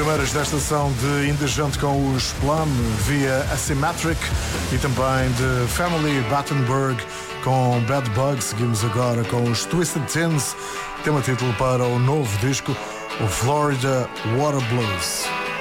primeiras desta sessão de Indecente com os Plum via Asymmetric e também de Family Battenberg com Bad Bug. Seguimos agora com os Twisted Tins, tema título para o novo disco, o Florida Water Blues.